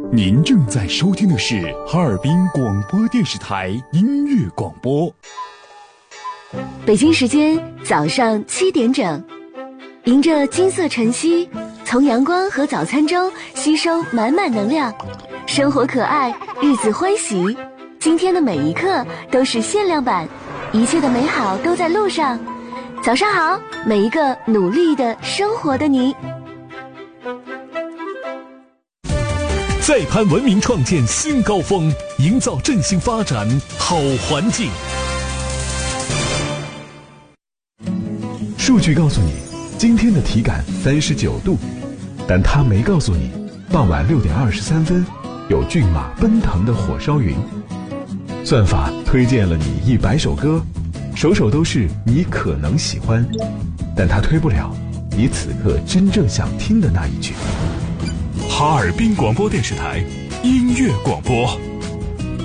您正在收听的是哈尔滨广播电视台音乐广播。 北京时间早上7点整，迎着金色晨曦，从阳光和早餐中吸收满满能量。生活可爱，日子欢喜，今天的每一刻都是限量版，一切的美好都在路上。早上好，每一个努力的生活的你。 再攀文明创建新高峰，营造振兴发展好环境。 数据告诉你，今天的体感39度，但它没告诉你，傍晚6点23分，有骏马奔腾的火烧云。算法推荐了你100首歌，首首都是你可能喜欢，但它推不了你此刻真正想听的那一句。 哈尔滨广播电视台音乐广播。